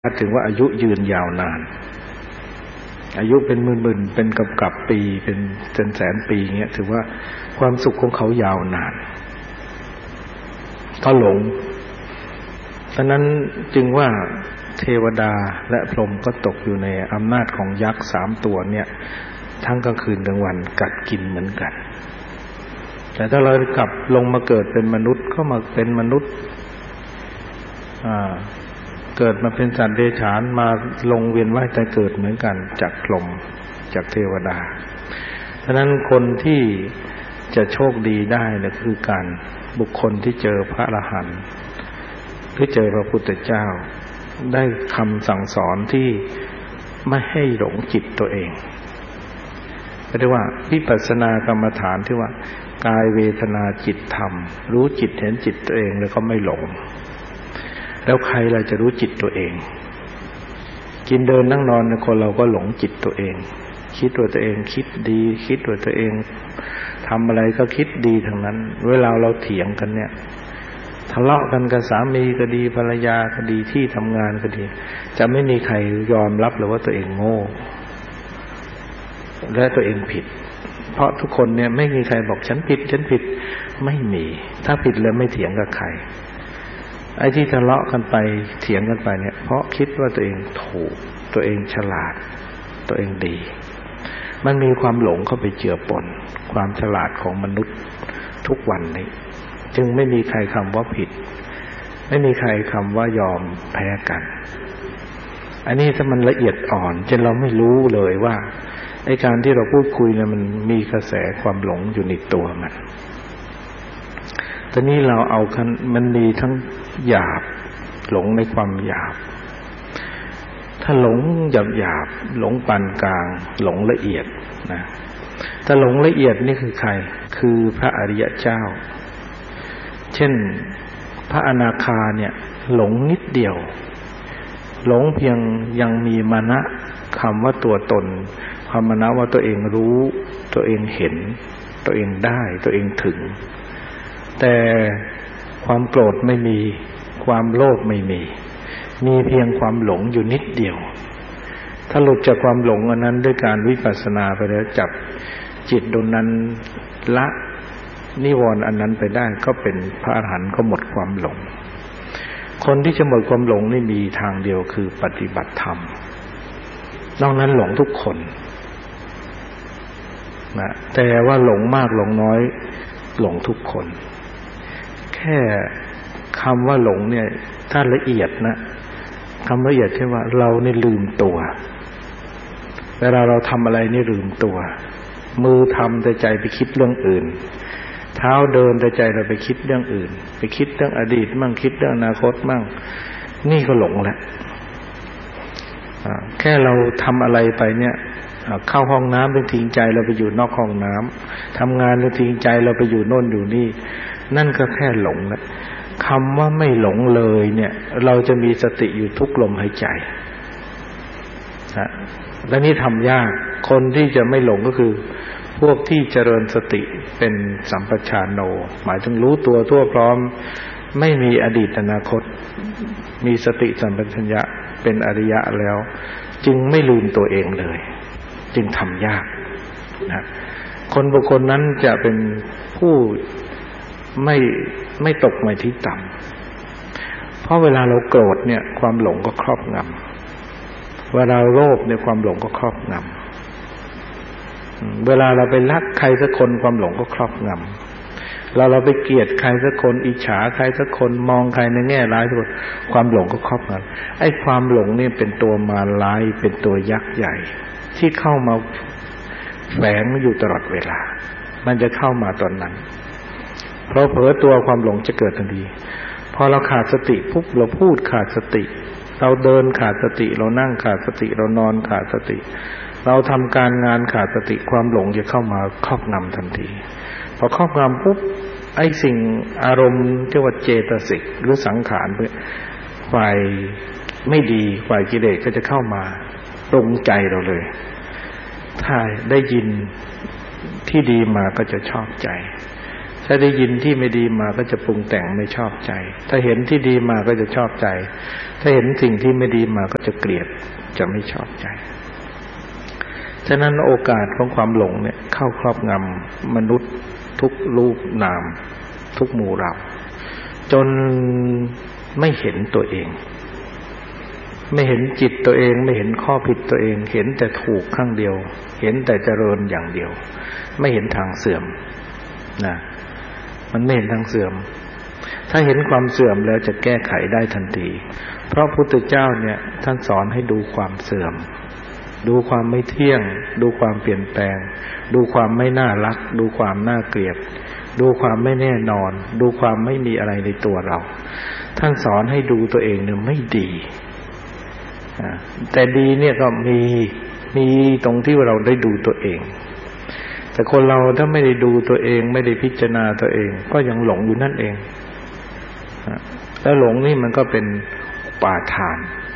ถึงว่าอายุยืนยาวนานอายุเป็นหมื่นๆเป็นกับปีเป็นแสนปีเงี้ยถือว่าความสุขของเขายาวนานเขาหลงดังนั้นจึงว่าเทวดาและพรหมก็ตกอยู่ในอำนาจของยักษ์3ตัวเนี่ยทั้งกลางคืนกลางวันกัดกินเหมือนกันแต่ถ้าเรากลับลงมาเกิดเป็นมนุษย์ก็มาเป็นมนุษย์เกิดมาเป็นสัตว์เดรัจฉานมาลงเวียนว่ายตายเกิดเหมือนกันจากพรหมจากเทวดาฉะนั้นคนที่จะโชคดีได้เนี่ยคือการบุคคลที่เจอพระอรหันต์หรือเจอพระพุทธเจ้าได้คำสั่งสอนที่ไม่ให้หลงจิตตัวเองเรียกว่าวิปัสสนากรรมฐานที่ว่ากายเวทนาจิตธรรมรู้จิตเห็นจิตตัวเองแล้วก็ไม่หลงแล้วใครล่ะจะรู้จิตตัวเองกินเดินนั่งนอนคนเราก็หลงจิตตัวเองคิดว่าตัวเองคิดดีคิดว่าตัวเองทำอะไรก็คิดดีทั้งนั้นเวลาเราเถียงกันเนี่ยทะเลาะกันกับสามีก็ดีภรรยาก็ดีที่ทำงานก็ดีจะไม่มีใครยอมรับเลยว่าตัวเองโง่และตัวเองผิดเพราะทุกคนเนี่ยไม่มีใครบอกฉันผิดไม่มีถ้าผิดแล้วไม่เถียงกับใครไอ้ที่ทะเลาะกันไปเถียงกันไปเนี่ยเพราะคิดว่าตัวเองถูกตัวเองฉลาดตัวเองดีมันมีความหลงเข้าไปเจือปนความฉลาดของมนุษย์ทุกวันนี้จึงไม่มีใครคำว่าผิดไม่มีใครคำว่ายอมแพ้กันอันนี้ถ้ามันละเอียดอ่อนจนเราไม่รู้เลยว่าไอ้การที่เราพูดคุยเนี่ยมันมีกระแสความหลงอยู่ในตัวมันตอนนี้เราเอามันมีทั้งหยาบหลงในความหยาบถ้าหลงหยาบหลงปานกลางหลงละเอียดนะถ้าหลงละเอียดนี่คือใครคือพระอริยเจ้าเช่นพระอนาคาเนี่ยหลงนิดเดียวหลงเพียงยังมีมานะคำว่าตัวตนความมานะว่าตัวเองรู้ตัวเองเห็นตัวเองได้ตัวเองถึงแต่ความโกรธไม่มีความโลภไม่มีเพียงความหลงอยู่นิดเดียวถ้าหลุดจากความหลงอันนั้นด้วยการวิปัสสนาไปแล้วจับจิตดวงนั้นละนิวรณ์อันนั้นไปได้ก็เป็นพระอรหันต์ก็หมดความหลงคนที่จะหมดความหลงนี่มีทางเดียวคือปฏิบัติธรรมนอกนั้นหลงทุกคนนะแต่ว่าหลงมากหลงน้อยหลงทุกคนแค่คำว่าหลงเนี่ยถ้าละเอียดนะคำละเอียดใช่ว่าเรานี่ลืมตัวเวลาเราทำอะไรนี่ลืมตัวมือทำแต่ใจไปคิดเรื่องอื่นเท้าเดินแต่ใจเราไปคิดเรื่องอื่นไปคิดเรื่องอดีตมั่งคิดเรื่องอนาคตมั่งนี่ก็หลงแหละแค่เราทำอะไรไปเนี่ยเข้าห้องน้ำเป็นทิ้งใจเราไปอยู่นอกห้องน้ำทำงานแล้วทิ้งใจเราไปอยู่โน่นอยู่นี่นั่นก็แค่หลงนะคำว่าไม่หลงเลยเนี่ยเราจะมีสติอยู่ทุกลมหายใจนะและนี่ทำยากคนที่จะไม่หลงก็คือพวกที่เจริญสติเป็นสัมปชัญโนหมายถึงรู้ตัวทั่วพร้อมไม่มีอดีตอนาคตมีสติสัมปชัญญะเป็นอริยะแล้วจึงไม่ลืมตัวเองเลยจึงทำยากนะคนบุคคลนั้นจะเป็นผู้ไม่ตกในที่ต่ำเพราะเวลาเราโกรธเนี่ยความหลงก็ครอบงำเวลาโลภเนี่ยความหลงก็ครอบงำเวลาเราไปรักใครสักคนความหลงก็ครอบงำเราไปเกลียดใครสักคนอิจฉาใครสักคนมองใครในแง่ร้ายทุกคนความหลงก็ครอบงำไอ้ความหลงนี่เป็นตัวมารร้ายเป็นตัวยักษ์ใหญ่ที่เข้ามาแฝงอยู่ตลอดเวลามันจะเข้ามาตอนนั้นเพราะเผลอตัวความหลงจะเกิดทันทีพอเราขาดสติปุ๊บเราพูดขาดสติเราเดินขาดสติเรานั่งขาดสติเรานอนขาดสติเราทำการงานขาดสติความหลงจะเข้ามาครอบงำทันทีพอครอบงำปุ๊บไอ้สิ่งอารมณ์ที่ว่าเจตสิกหรือสังขารฝ่ายไม่ดีฝ่ายกิเลสก็จะเข้ามาปรุงใจเราเลยถ้าได้ยินที่ดีมาก็จะชอบใจถ้าได้ยินที่ไม่ดีมาก็จะปรุงแต่งไม่ชอบใจถ้าเห็นที่ดีมาก็จะชอบใจถ้าเห็นสิ่งที่ไม่ดีมาก็จะเกลียดจะไม่ชอบใจฉะนั้นโอกาสของความหลงเนี่ยเข้าครอบงำมนุษย์ทุกรูปนามทุกหมู่เราจนไม่เห็นตัวเองไม่เห็นจิตตัวเองไม่เห็นข้อผิดตัวเองเห็นแต่ถูกข้างเดียวเห็นแต่เจริญอย่างเดียวไม่เห็นทางเสื่อมนะมันไม่เห็นทางเสื่อมถ้าเห็นความเสื่อมแล้วจะแก้ไขได้ทันทีเพราะพุทธเจ้าเนี่ยท่านสอนให้ดูความเสื่อมดูความไม่เที่ยงดูความเปลี่ยนแปลงดูความไม่น่ารักดูความน่าเกลียดดูความไม่แน่นอนดูความไม่มีอะไรในตัวเราท่านสอนให้ดูตัวเองเนี่ยไม่ดีแต่ดีเนี่ยก็มีตรงที่เราได้ดูตัวเองแต่คนเราถ้าไม่ได้ดูตัวเองไม่ได้พิจารณาตัวเองก็ยังหลงอยู่นั่นเองแล้วหลงนี่มันก็เป็นอุปาทาน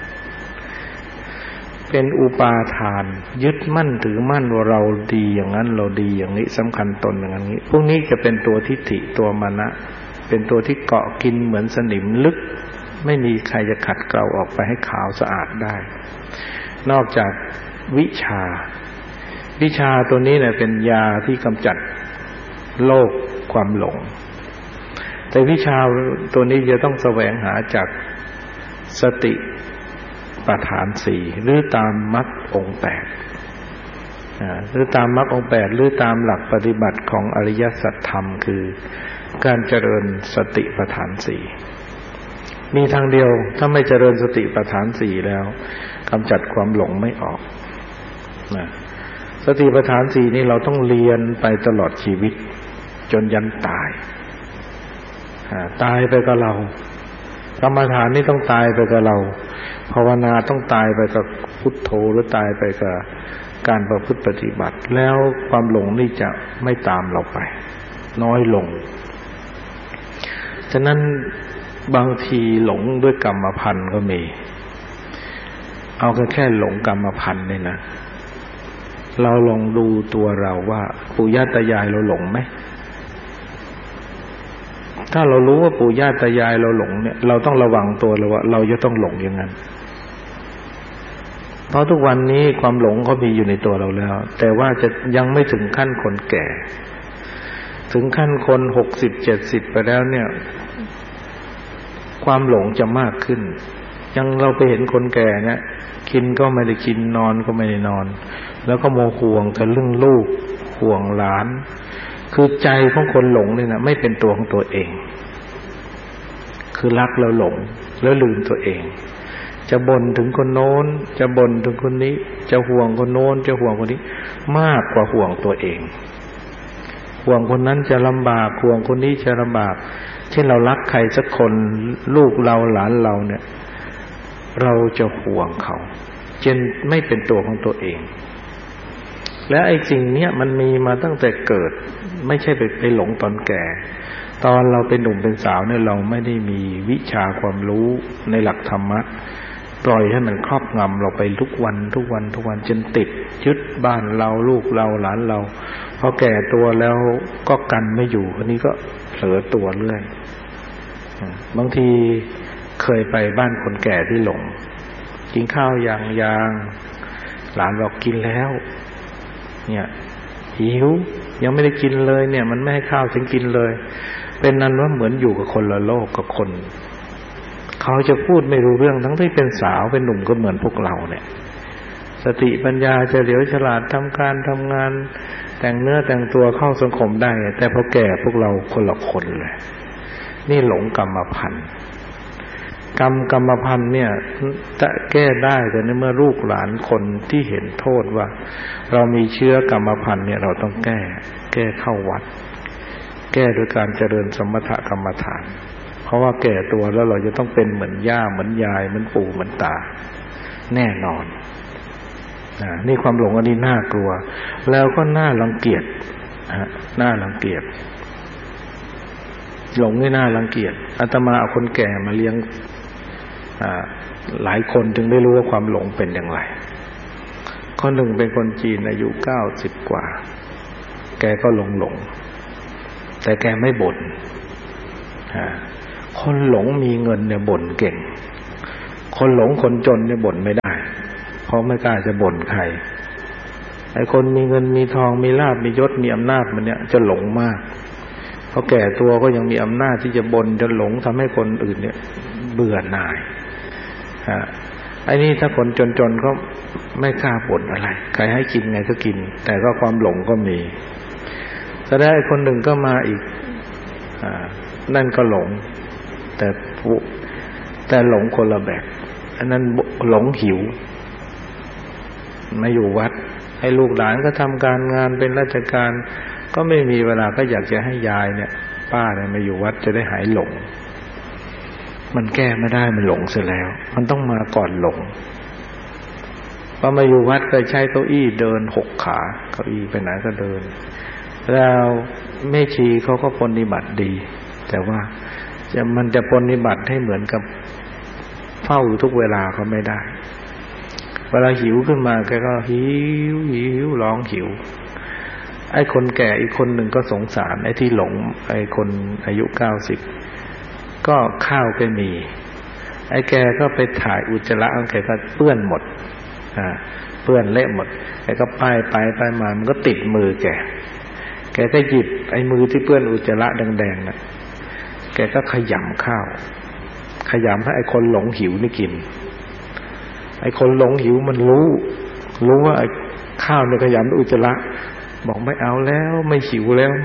เป็นอุปาทานยึดมั่นถือมั่นว่าเราดีอย่างนั้นเราดีอย่างนี้สำคัญตนอย่างนี้พวกนี้จะเป็นตัวทิฏฐิตัวมานะเป็นตัวที่เกาะกินเหมือนสนิมลึกไม่มีใครจะขัดเกลาออกไปให้ขาวสะอาดได้นอกจากวิชาตัวนี้เนี่ยเป็นยาที่กำจัดโรคความหลงแต่วิชาตัวนี้จะต้องแสวงหาจากสติปัฏฐานสี่หรือตามมรรคองค์8หรือตามมรรคองค์8หรือตามหลักปฏิบัติของอริยสัจธรรมคือการเจริญสติปัฏฐานสี่มีทางเดียวถ้าไม่เจริญสติปัฏฐานสี่แล้วกำจัดความหลงไม่ออกนะสติปัฏฐานสี่นี่เราต้องเรียนไปตลอดชีวิตจนยันตายตายไปกับเรากรรมฐานนี่ต้องตายไปกับเราภาวนาต้องตายไปกับพุทโธหรือตายไปกับการประพฤติปฏิบัติแล้วความหลงนี่จะไม่ตามเราไปน้อยลงฉะนั้นบางทีหลงด้วยกรรมพันธุ์ก็มีเอาแค่หลงกรรมพันธุ์นี่นะเราลองดูตัวเราว่าปู่ย่าตายายเราหลงไหมถ้าเรารู้ว่าปู่ย่าตายายเราหลงเนี่ยเราต้องระวังตัวเราว่าเราจะต้องหลงอย่างนั้นเพราะทุกวันนี้ความหลงเขามีอยู่ในตัวเราแล้วแต่ว่าจะยังไม่ถึงขั้นคนแก่ถึงขั้นคน60-70ไปแล้วเนี่ยความหลงจะมากขึ้นยังเราไปเห็นคนแก่เนี่ยกินก็ไม่ได้กินนอนก็ไม่ได้นอนแล้วก็โมห่วงแต่เรื่องลูกห่วงหลานคือใจของคนหลงนี่นะไม่เป็นตัวของตัวเองคือรักแล้วหลงแล้วลืมตัวเองจะบ่นถึงคนโน้นจะบ่นถึงคนนี้จะห่วงคนโน้นจะห่วงคนนี้มากกว่าห่วงตัวเองห่วงคนนั้นจะลำบากห่วงคนนี้จะลำบากเช่นเรารักใครสักคนลูกเราหลานเราเนี่ยเราจะห่วงเขาจนไม่เป็นตัวของตัวเองและไอ้สิ่งเนี้ยมันมีมาตั้งแต่เกิดไม่ใช่ไปหลงตอนแก่ตอนเราเป็นหนุ่มเป็นสาวเนี่ยเราไม่ได้มีวิชาความรู้ในหลักธรรมะปล่อยให้มันครอบงำเราไปทุกวันจนติดยึดบ้านเราลูกเราหลานเราพอแก่ตัวแล้วก็กันไม่อยู่คนนี้ก็เผลอตัวเรื่อยบางทีเคยไปบ้านคนแก่ที่หลงกินข้าวยังหลานบอกกินแล้วเนี่ยหิวยังไม่ได้กินเลยเนี่ยมันไม่ให้ข้าวฉันกินเลยเป็นนั้นว่าเหมือนอยู่กับคนละโลกกับคนเขาจะพูดไม่รู้เรื่องทั้งที่เป็นสาวเป็นหนุ่มก็เหมือนพวกเราเนี่ยสติปัญญาเฉลียวฉลาดทำการทำงานแต่งเนื้อแต่งตัวเข้าสังคมได้แต่พอแก่พวกเราคนละคนเลยนี่หลงกรรมพันธุ์กรรมพันธุ์เนี่ยจะแก้ได้แต่ในเมื่อลูกหลานคนที่เห็นโทษว่าเรามีเชื้อกรรมพันธุ์เนี่ยเราต้องแก้เข้าวัดแก้โดยการเจริญสมถกรรมฐานเพราะว่าแก่ตัวแล้วเราจะต้องเป็นเหมือนย่าเหมือนยายเหมือนปู่เหมือนตาแน่นอนนี่ความหลงอันนี้น่ากลัวแล้วก็น่ารังเกียจน่ารังเกียจหลงนี่น่ารังเกียจอาตมาเอาคนแก่มาเลี้ยงหลายคนจึงได้รู้ว่าความหลงเป็นอย่างไรข้อหนึ่งเป็นคนจีนอายุ90กว่าแกก็หลงแต่แกไม่บ่นคนหลงมีเงินเนี่ยบ่นเก่งคนหลงคนจนเนี่ยบ่นไม่ได้เพราะไม่กล้าจะบ่นใครไอ้คนมีเงินมีทองมีลาภมียศมีอำนาจมันเนี่ยจะหลงมากเพราะแก่ตัวก็ยังมีอำนาจที่จะบ่นจนหลงทำให้คนอื่นเนี่ยเบื่อหน่ายไอ้นี่ถ้าคนจนๆก็ไม่กล้าบ่นอะไรใครให้กินไงก็กินแต่ก็ความหลงก็มีแต่ได้คนหนึ่งก็มาอีกนั่นก็หลงแต่หลงคนละแบบอันนั้นหลงหิวมาอยู่วัดให้ลูกหลานก็ทำการงานเป็นราชการก็ไม่มีเวลาก็อยากจะให้ยายเนี่ยป้าเนี่ยมาอยู่วัดจะได้หายหลงมันแก้ไม่ได้มันหลงเสียแล้วมันต้องมาก่อนหลงพอมาอยู่วัดก็ใช้เก้าอี้เดิน6 ขาเก้าอี้ไปไหนก็เดินแล้วแม่ชีเขาก็ปฏิบัติดีแต่ว่ามันจะปฏิบัติให้เหมือนกับเฝ้าอยู่ทุกเวลาเขาไม่ได้เวลาหิวขึ้นมาแกก็หิวร้องหิวไอ้คนแก่อีกคนหนึ่งก็สงสารไอ้ที่หลงไอ้คนอายุ90ก็ข้าวแกมีไอ้แกก็ไปถ่ายอุจจาระของแกก็เปื้อนหมดเปื้อนเละหมดแกก็ป้ายไปมามันก็ติดมือแกก็หยิบไอ้มือที่เปื้อนอุจจาระแดงๆน่ะแกก็ขยำข้าวขยำให้ไอ้คนหลงหิวนี่กินไอ้คนหลงหิวมันรู้ว่าไอ้ข้าวเนี่ยขยำอุจจาระบอกไม่เอาแล้วไม่หิวแล้ว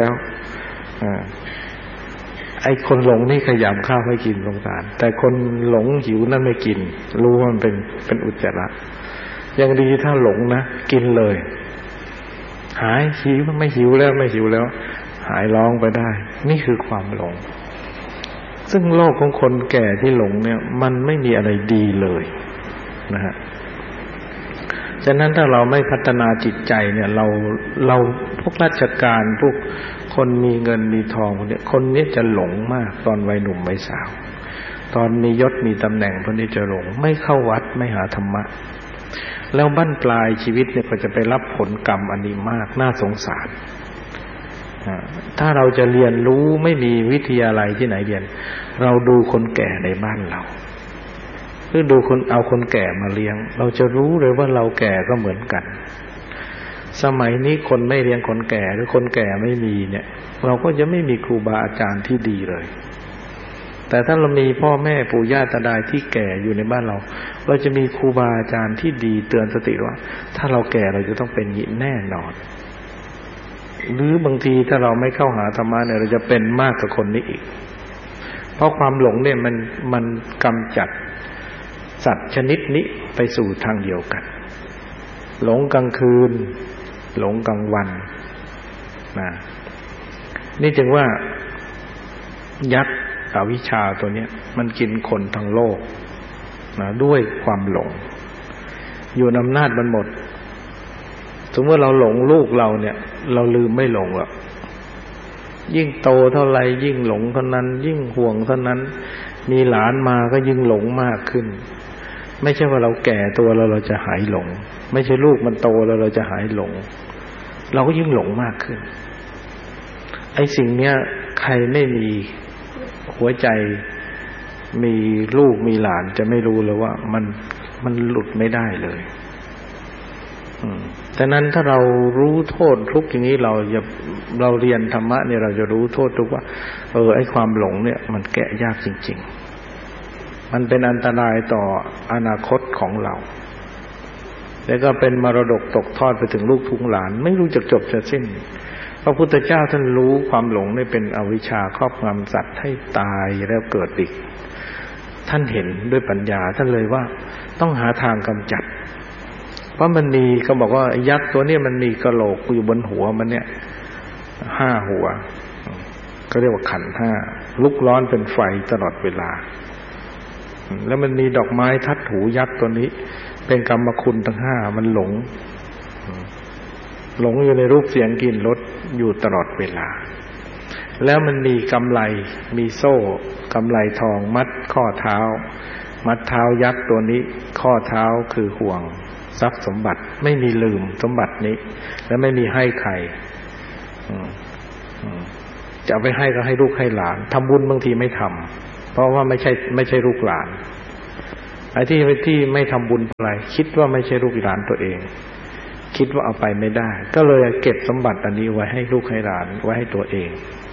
ไอ้คนหลงนี่ขยำข้าวให้กินสงสารแต่คนหลงหิวนั่นไม่กินรู้ว่ามันเป็นอุจจาระยังดีถ้าหลงนะกินเลยหายหิวไม่หิวแล้วหายร้องไปได้นี่คือความหลงซึ่งโลกของคนแก่ที่หลงเนี่ยมันไม่มีอะไรดีเลยนะฮะฉะนั้นถ้าเราไม่พัฒนาจิตใจเนี่ยเราพวกราชการพวกคนมีเงินมีทองเนี่ยคนนี้จะหลงมากตอนวัยหนุ่มวัยสาวตอนมียศมีตำแหน่งคนนี้จะหลงไม่เข้าวัดไม่หาธรรมะแล้วบั้นปลายชีวิตเนี่ยก็จะไปรับผลกรรมอันนี้มากน่าสงสารถ้าเราจะเรียนรู้ไม่มีวิทยาลัยที่ไหนเรียนเราดูคนแก่ในบ้านเราหรือดูคนแก่มาเลี้ยงเราจะรู้เลยว่าเราแก่ก็เหมือนกันสมัยนี้คนไม่เลี้ยงคนแก่หรือคนแก่ไม่มีเนี่ยเราก็จะไม่มีครูบาอาจารย์ที่ดีเลยแต่ถ้าเรามีพ่อแม่ปู่ย่าตายายที่แก่อยู่ในบ้านเราจะมีครูบาอาจารย์ที่ดีเตือนสติว่าถ้าเราแก่เราจะต้องเป็นอย่างนี้แน่นอนหรือบางทีถ้าเราไม่เข้าหาธรรมะเนี่ยเราจะเป็นมากกว่าคนนี้อีกเพราะความหลงเนี่ยมันกำจัดสัตว์ชนิดนี้ไปสู่ทางเดียวกันหลงกลางคืนหลงกลางวันนะนี่จึงว่ายักษ์อวิชชาตัวเนี้ยมันกินคนทั้งโลกนะด้วยความหลงอยู่ในอำนาจมันหมดสมมติเราหลงลูกเราเนี่ยเราลืมไม่หลงหรอกยิ่งโตเท่าไรยิ่งหลงเท่านั้นยิ่งห่วงเท่านั้นมีหลานมาก็ยิ่งหลงมากขึ้นไม่ใช่ว่าเราแก่ตัวแล้วเราจะหายหลงไม่ใช่ลูกมันโตแล้วเราจะหายหลงเราก็ยิ่งหลงมากขึ้นไอ้สิ่งเนี้ยใครไม่มีหัวใจมีลูกมีหลานจะไม่รู้เลยว่ามันหลุดไม่ได้เลยฉะนั้นถ้าเรารู้โทษทุกข์อย่างนี้เราเรียนธรรมะเนี่ยเราจะรู้โทษทุกข์ว่าไอ้ความหลงเนี่ยมันแก้ยากจริงๆมันเป็นอันตรายต่ออนาคตของเราแล้วก็เป็นมรดกตกทอดไปถึงลูกทุกหลานไม่รู้จักจบจะสิ้นพระพุทธเจ้าท่านรู้ความหลงนี่เป็นอวิชชาครอบงำสัตว์ให้ตายแล้วเกิดอีกท่านเห็นด้วยปัญญาท่านเลยว่าต้องหาทางกำจัดเพราะมันมีเขาบอกว่ายักษ์ตัวนี้มันมีกะโหลกอยู่บนหัวมันเนี่ย5 หัวก็เรียกว่าขันธ์5ลุกร้อนเป็นไฟตลอดเวลาแล้วมันมีดอกไม้ทัดหูยักษ์ตัวนี้เป็นกรรมคุณทั้ง5มันหลงอยู่ในรูปเสียงกลิ่นรสอยู่ตลอดเวลาแล้วมันมีกำไลมีโซ่กำไลทองมัดข้อเท้ามัดเท้ายักษ์ตัวนี้ข้อเท้าคือห่วงทรัพย์สมบัติไม่มีลืมสมบัตินี้และไม่มีให้ใครจะเอาไปให้ก็ให้ลูกให้หลานทำบุญบางทีไม่ทำเพราะว่าไม่ใช่ลูกหลานไอ้ที่ไม่ทำบุญอะไรคิดว่าไม่ใช่ลูกหลานตัวเองคิดว่าเอาไปไม่ได้ก็เลยเก็บสมบัติอันนี้ไว้ให้ลูกให้หลานไว้ให้ตัวเอง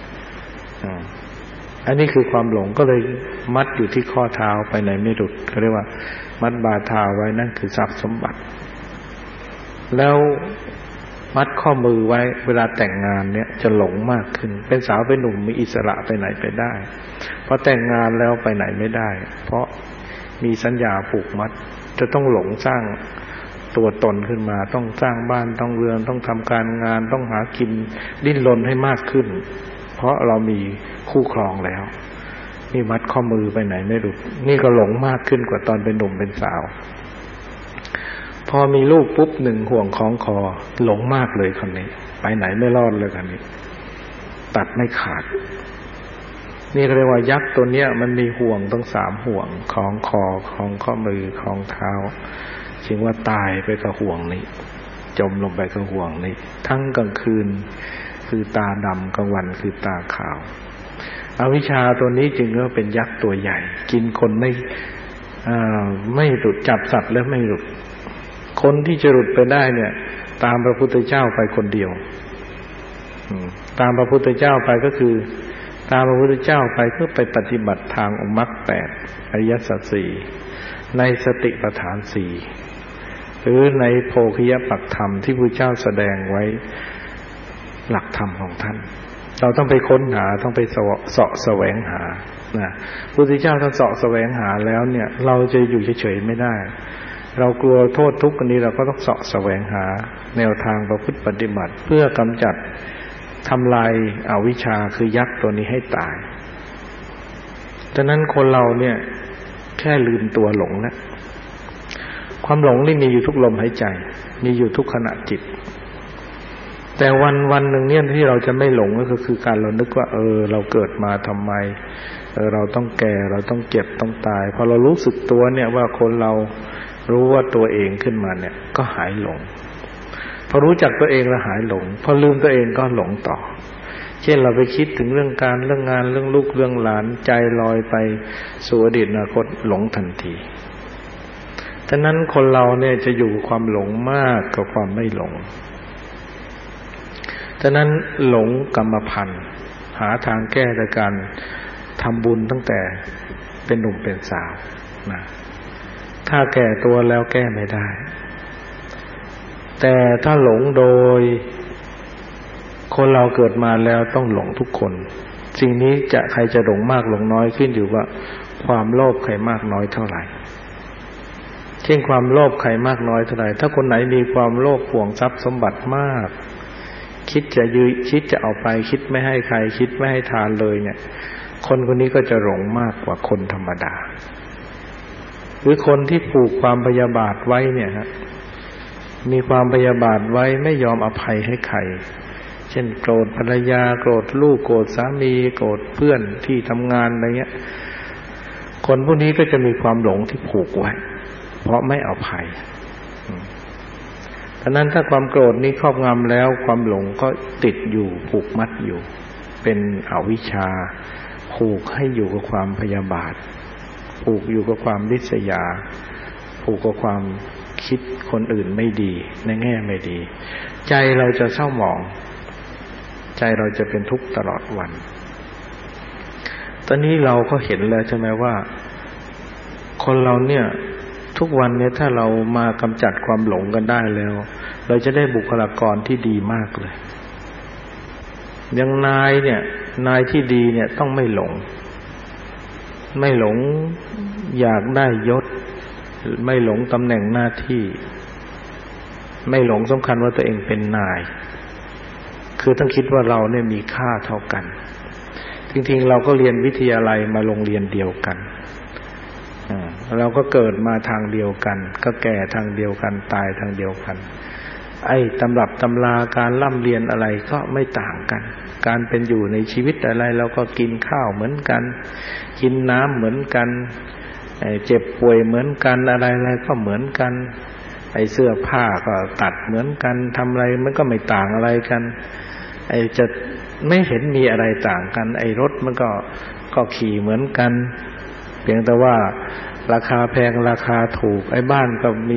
อันนี้คือความหลงก็เลยมัดอยู่ที่ข้อเท้าไปไหนไม่หลุดเขาเรียกว่ามัดบาเท้าไว้นั่นคือทรัพย์สมบัติแล้วมัดข้อมือไว้เวลาแต่งงานเนี่ยจะหลงมากขึ้นเป็นสาวเป็นหนุ่มมีอิสระไปไหนไปได้พอแต่งงานแล้วไปไหนไม่ได้เพราะมีสัญญาผูกมัดจะต้องหลงสร้างตัวตนขึ้นมาต้องสร้างบ้านต้องเรือนต้องทำการงานต้องหากินดิ้นรนให้มากขึ้นเพราะเรามีคู่ครองแล้วนี่มัดข้อมือไปไหนไม่หลุดนี่ก็หลงมากขึ้นกว่าตอนเป็นหนุ่มเป็นสาวพอมีลูกปุ๊บหนึ่งห่วงคล้องคอหลงมากเลยคนนี้ไปไหนไม่รอดเลยคนนี้ตัดไม่ขาดนี่เรียกว่ายักษ์ตัวเนี้ยมันมีห่วงต้อง3ห่วงคล้องคอคล้องข้อมือคล้องเท้าจึงว่าตายไปกับห่วงนี้จมลงไปกับห่วงนี้ทั้งกลางคืนคือตาดำกลางวันคือตาขาวอวิชชาตัวนี้จึงว่าเป็นยักษ์ตัวใหญ่กินคนไม่หลุดจับสัตว์แล้วไม่หลุดคนที่จะหลุดไปได้เนี่ยตามพระพุทธเจ้าไปคนเดียวตามพระพุทธเจ้าไปก็คือตามพระพุทธเจ้าไปเพื่อไปปฏิบัติทางองค์มรรค8อริยสัจ4ในสติปัฏฐาน4หรือในโภคิยปักธรรมที่พระพุทธเจ้าแสดงไว้หลักธรรมของท่านเราต้องไปค้นหาต้องไปเสาะแสวงหานะพระพุทธเจ้าท่านเสาะแสวงหาแล้วเนี่ยเราจะอยู่เฉยๆไม่ได้เรากลัวโทษทุกข์อันนี้เราก็ต้องเสาะแสวงหาแนวทางประพฤติปฏิบัติเพื่อกำจัดทำลายอวิชชาคือยักษ์ตัวนี้ให้ตายฉะนั้นคนเราเนี่ยแค่ลืมตัวหลงนะความหลงนี่มีอยู่ทุกลมหายใจมีอยู่ทุกขณะจิตแต่วันหนึ่งเนี่ยที่เราจะไม่หลงก็คือการเรานึกว่าเราเกิดมาทำไมเราต้องแก่เราต้องเจ็บต้องตายพอเรารู้สึกตัวเนี่ยว่าคนเรารู้ว่าตัวเองขึ้นมาเนี่ยก็หายหลงพอรู้จักตัวเองแล้วหายหลงพอลืมตัวเองก็หลงต่อเช่นเราไปคิดถึงเรื่องการเรื่องงานเรื่องลูกเรื่องหลานใจลอยไปสู่อดีตอนาคตหลงทันทีฉะนั้นคนเราเนี่ยจะอยู่กับความหลงมากกว่าความไม่หลงฉะนั้นหลงกรรมพันธุ์หาทางแก้โดยการทำบุญตั้งแต่เป็นหนุ่มเป็นสาวนะถ้าแก่ตัวแล้วแก้ไม่ได้แต่ถ้าหลงโดยคนเราเกิดมาแล้วต้องหลงทุกคนสิ่งนี้ใครจะหลงมากหลงน้อยขึ้นอยู่ว่าความโลภใครมากน้อยเท่าไหร่เช่นความโลภใครมากน้อยเท่าไหร่ถ้าคนไหนมีความโลภห่วงทรัพย์สมบัติมากคิดจะเอาไปคิดไม่ให้ใครคิดไม่ให้ทานเลยเนี่ยคนคนนี้ก็จะหลงมากกว่าคนธรรมดาหรือคนที่ผูกความพยาบาทไว้เนี่ยฮะมีความพยาบาทไว้ไม่ยอมอภัยให้ใครเช่นโกรธภรรยาโกรธลูกโกรธสามีโกรธเพื่อนที่ทำงานอะไรเงี้ยคนพวกนี้ก็จะมีความหลงที่ผูกไว้เพราะไม่อภัยฉะนั้นถ้าความโกรธนี้ครอบงำแล้วความหลงก็ติดอยู่ผูกมัดอยู่เป็นอวิชชาผูกให้อยู่กับความพยาบาทผูกอยู่กับความริษยาผูกกับความคิดคนอื่นไม่ดีในแง่ไม่ดีใจเราจะเศร้าหมองใจเราจะเป็นทุกข์ตลอดวันตอนนี้เราก็เห็นแล้วใช่ไหมว่าคนเราเนี่ยทุกวันเนี่ยถ้าเรามากำจัดความหลงกันได้แล้วเราจะได้บุคลากรที่ดีมากเลยอย่างนายเนี่ยนายที่ดีเนี่ยต้องไม่หลงอยากได้ยศไม่หลงตำแหน่งหน้าที่ไม่หลงสำคัญว่าตัวเองเป็นนายคือต้องคิดว่าเราเนี่ยมีค่าเท่ากันจริงๆเราก็เรียนวิทยาลัยมาโรงเรียนเดียวกันเราก็เกิดมาทางเดียวกันก็แก่ทางเดียวกันตายทางเดียวกันตำรับตำราการร่ำเรียนอะไรก็ไม่ต่างกันการเป็นอยู่ในชีวิตอะไรเราก็กินข้าวเหมือนกันกินน้ำเหมือนกันเจ็บป่วยเหมือนกันอะไรๆก็เหมือนกันเสื้อผ้าก็ตัดเหมือนกันทำอะไรมันก็ไม่ต่างอะไรกันจะไม่เห็นมีอะไรต่างกันไอ้รถมันก็ขี่เหมือนกันเพียงแต่ว่าราคาแพงราคาถูกไอ้บ้านก็มี